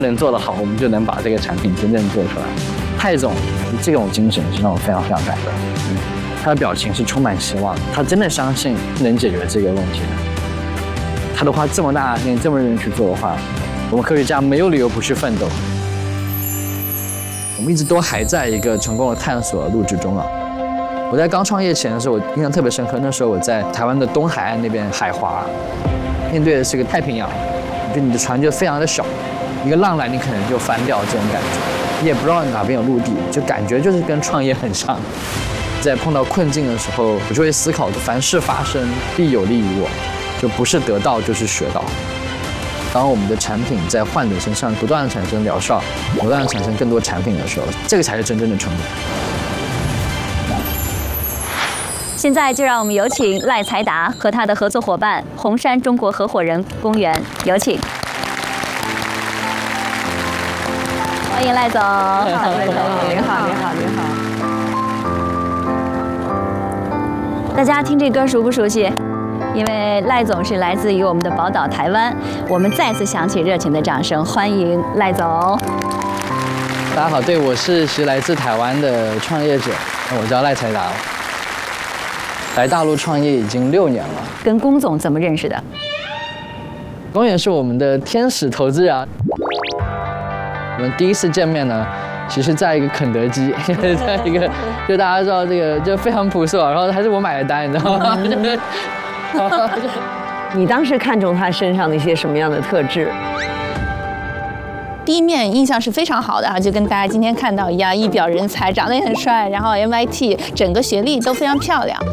能做得好，我们就能把这个产品真正做出来。蔡总这种精神是让我非常非常感动。他的表情是充满希望，他真的相信能解决这个问题的。他都花这么大劲、这么认真去做的话，我们科学家没有理由不去奋斗。我们一直都还在一个成功的探索路之中啊。我在刚创业前的时候，我印象特别深刻。那时候我在台湾的东海岸那边海滑，面对的是个太平洋，就你的船就非常的小，一个浪来你可能就翻掉这种感觉，你也不知道哪边有陆地，就感觉就是跟创业很像。在碰到困境的时候，我就会思考，凡事发生必有利于我，就不是得到就是学到。当我们的产品在患者身上不断的产生疗效，不断的产生更多产品的时候，这个才是真正的成功。 现在就让我们有请赖才达和他的合作伙伴红杉中国合伙人龚源，有请。欢迎赖总。 您好，您好，您好。 大家听这歌熟不熟悉？因为赖总是来自于我们的宝岛台湾，我们再次响起热情的掌声，欢迎赖总。 大家好，对，我是来自台湾的创业者，我叫赖才达，来大陆创业已经6年了。 跟龚总怎么认识的？ 龚源是我们的天使投资人。我们第一次见面呢，其实在一个肯德基，在一个就大家知道这个就非常朴素，然后还是我买的单，你知道吗？ 你当时看中他身上的一些什么样的特质？ 第一面印象是非常好的啊，就跟大家今天看到一样，一表人才，长得也很帅，然后 MIT 整个学历都非常漂亮，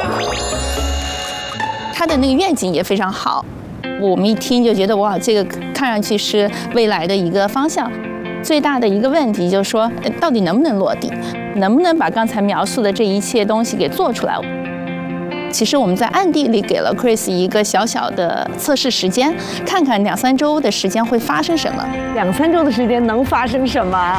他的那个愿景也非常好。我们一听就觉得哇，这个看上去是未来的一个方向。最大的一个问题就是说，到底能不能落地，能不能把刚才描述的这一切东西给做出来？其实我们在暗地里给了 Chris 一个小小的测试时间，看看2、3周的时间会发生什么。 2、3周的时间能发生什么？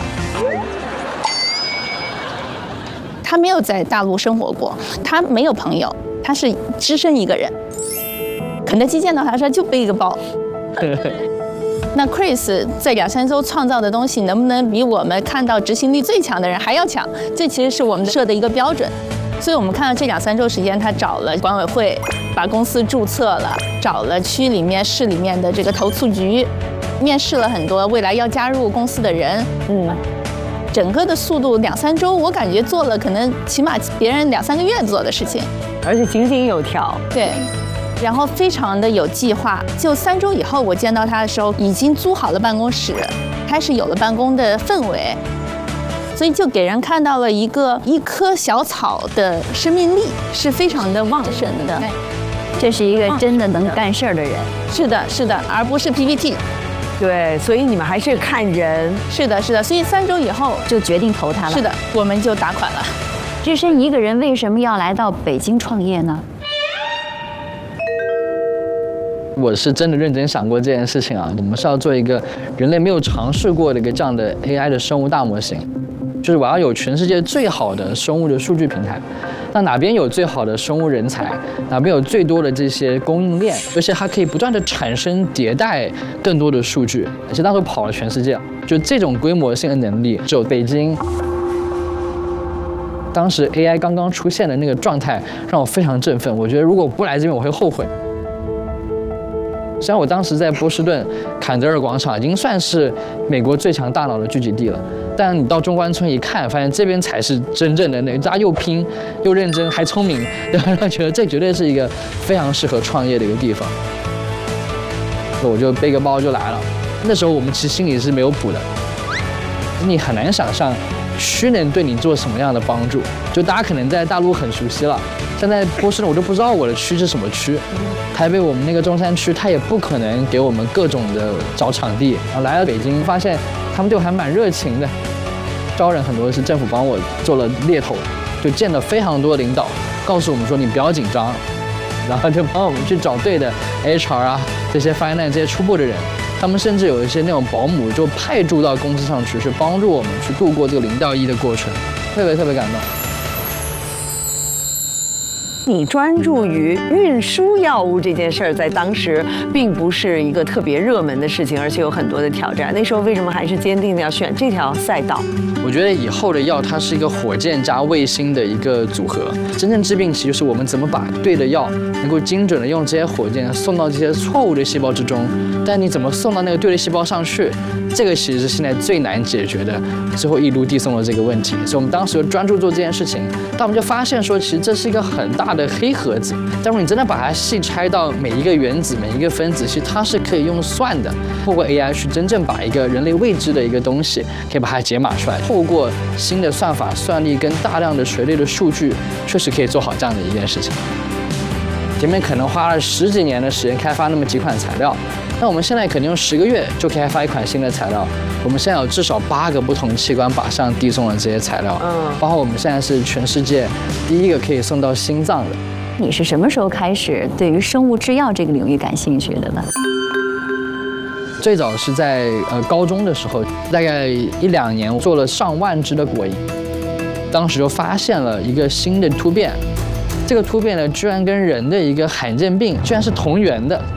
他没有在大陆生活过，他没有朋友，他是只身一个人。肯德基见到他说就背一个包。那 Chris 在2、3周创造的东西，能不能比我们看到执行力最强的人还要强？这其实是我们设的一个标准。所以我们看到这2、3周时间，他找了管委会，把公司注册了，找了区里面、市里面的这个投诉局，面试了很多未来要加入公司的人。整个的速度2、3周，我感觉做了可能起码别人2、3个月做的事情， 而且井井有条。 对。然后非常的有计划，就3周以后我见到他的时候，已经租好了办公室，开始有了办公的氛围，所以就给人看到了一棵小草的生命力是非常的旺盛的。 这是一个真的能干事儿的人。 是的，是的，而不是 PPT。 对，所以你们还是看人。 是的，是的，所以3周以后就决定投他了。 是的，我们就打款了。 只身一个人为什么要来到北京创业呢？ 我是真的认真想过这件事情啊，我们是要做一个人类没有尝试过的一个这样的 AI 的生物大模型，就是我要有全世界最好的生物的数据平台。那哪边有最好的生物人才，哪边有最多的这些供应链，而且它可以不断的产生迭代更多的数据，而且当时跑了全世界，就这种规模性的能力只有北京。当时 AI 刚刚出现的那个状态让我非常振奋，我觉得如果不来这边我会后悔。虽然我当时在波士顿坎德尔广场已经算是美国最强大脑的聚集地了，但你到中关村一看，发现这边才是真正的那大家又拼又认真还聪明，让人觉得这绝对是一个非常适合创业的一个地方。我就背个包就来了。那时候我们其实心里是没有谱的，你很难想象区能对你做什么样的帮助。就大家可能在大陆很熟悉了，现在波士顿我都不知道我的区是什么区。台北我们那个中山区，他也不可能给我们各种的找场地。然后来了北京，发现他们对我还蛮热情的，招人很多是政府帮我做了猎头，就见了非常多领导，告诉我们说你不要紧张，然后就帮我们去找对的 HR 啊，这些 finance 这些初步的人。他们甚至有一些那种保姆就派驻到公司上去帮助我们去度过这个0到1的过程，特别特别感动。 你专注于运输药物这件事儿，在当时并不是一个特别热门的事情，而且有很多的挑战。那时候为什么还是坚定的要选这条赛道？ 我觉得以后的药它是一个火箭加卫星的一个组合。真正治病其实是我们怎么把对的药能够精准的用这些火箭送到这些错误的细胞之中，但你怎么送到那个对的细胞上去，这个其实是现在最难解决的最后一路递送的这个问题。所以我们当时就专注做这件事情，但我们就发现说，其实这是一个很大的黑盒子。但如果你真的把它细拆到每一个原子、每一个分子，其实它是可以用算的，透过 AI 去真正把一个人类未知的一个东西，可以把它解码出来。透过新的算法、算力跟大量的水类的数据，确实可以做好这样的一件事情。前面可能花了10几年的时间开发那么几款材料，那我们现在可能用10个月就开发一款新的材料。我们现在有至少8个不同器官靶向递送了这些材料，包括我们现在是全世界第一个可以送到心脏的。 你是什么时候开始对于生物制药这个领域感兴趣的呢？ 最早是在高中的时候，大概1、2年做了上万只的果蝇，当时就发现了一个新的突变，这个突变呢，居然跟人的一个罕见病居然是同源的。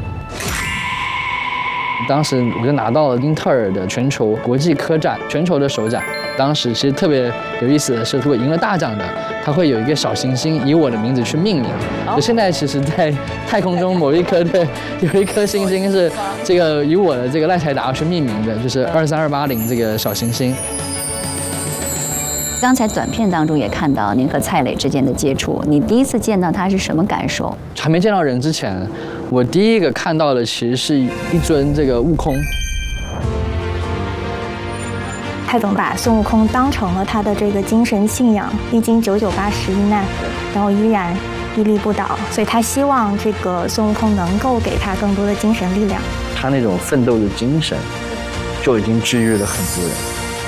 当时我就拿到了英特尔的全球国际科展全球的首奖。当时其实特别有意思的是，如果赢了大奖的，它会有一个小行星以我的名字去命名。就现在其实，在太空中某一颗有一颗星星是这个以我的这个赖财达去命名的，就是23280这个小行星。 刚才短片当中也看到您和蔡磊之间的接触，你第一次见到他是什么感受？ 还没见到人之前，我第一个看到的其实是一尊这个悟空。 蔡总把孙悟空当成了他的这个精神信仰，历经998十一难，然后依然屹立不倒，所以他希望这个孙悟空能够给他更多的精神力量。 他那种奋斗的精神，就已经治愈了很多人。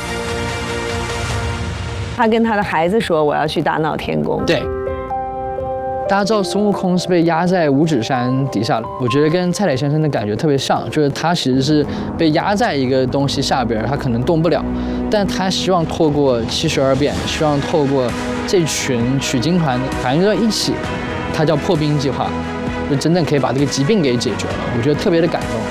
他跟他的孩子说：“我要去大闹天宫。” 对。大家知道孙悟空是被压在五指山底下的，我觉得跟蔡磊先生的感觉特别像，就是他其实是被压在一个东西下边，他可能动不了，但他希望透过72变，希望透过这群取经团团在一起，他叫破冰计划，就真正可以把这个疾病给解决了。我觉得特别的感动。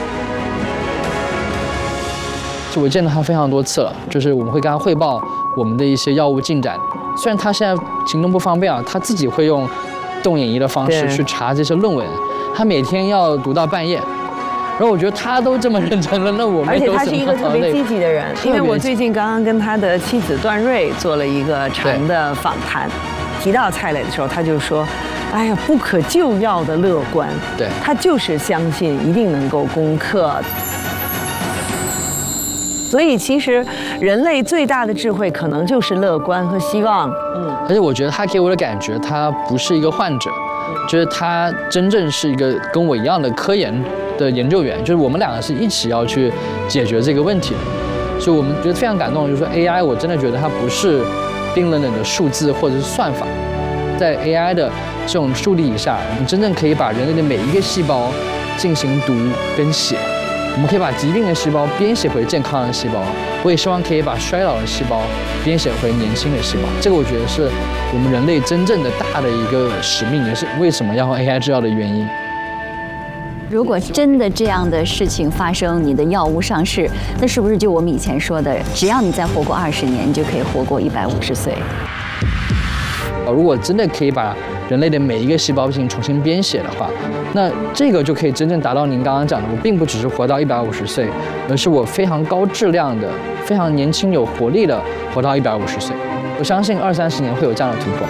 就我见到他非常多次了，就是我们会跟他汇报我们的一些药物进展。虽然他现在行动不方便啊，他自己会用动眼仪的方式去查这些论文，他每天要读到半夜。然后我觉得他都这么认真了，那我们而且他是一个特别积极的人，因为我最近刚刚跟他的妻子段瑞做了一个长的访谈，提到蔡磊的时候，他就说：“哎呀，不可救药的乐观。” 对， 他就是相信一定能够攻克。所以其实人类最大的智慧可能就是乐观和希望。 而且我觉得他给我的感觉，他不是一个患者，就是他真正是一个跟我一样的科研的研究员，就是我们两个是一起要去解决这个问题的。所以我们觉得非常感动，就是说 AI 我真的觉得它不是冰冷冷的数字或者是算法，在 AI 的这种助力以下，我们真正可以把人类的每一个细胞进行读跟写。我们可以把疾病的细胞编写回健康的细胞，我也希望可以把衰老的细胞编写回年轻的细胞。这个我觉得是我们人类真正的大的一个使命，也是为什么要用 AI 制药的原因。 如果真的这样的事情发生，你的药物上市，那是不是就我们以前说的，只要你再活过20年，你就可以活过150岁？ 如果真的可以把人类的每一个细胞进行重新编写的话，那这个就可以真正达到您刚刚讲的，我并不只是活到150岁，而是我非常高质量的、非常年轻有活力的活到150岁。我相信20-30年会有这样的突破。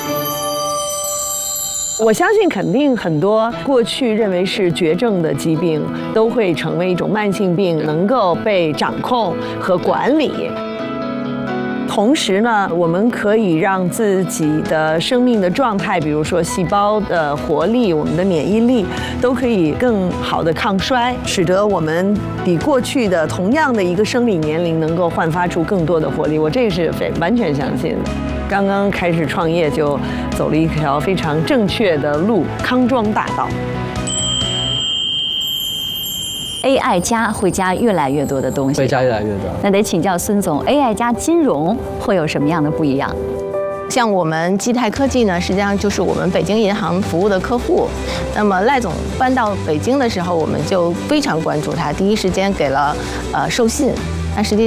我相信肯定很多过去认为是绝症的疾病，都会成为一种慢性病，能够被掌控和管理。同时呢，我们可以让自己的生命的状态，比如说细胞的活力、我们的免疫力，都可以更好的抗衰，使得我们比过去的同样的一个生理年龄能够焕发出更多的活力。我这是完全相信的。刚刚开始创业就走了一条非常正确的路，康庄大道。 AI 加会加越来越多的东西， 会加越来越多。 那得请教孙总 ，AI 加金融会有什么样的不一样？ 像我们基泰科技呢，实际上就是我们北京银行服务的客户。那么赖总搬到北京的时候，我们就非常关注他，第一时间给了授信。那实际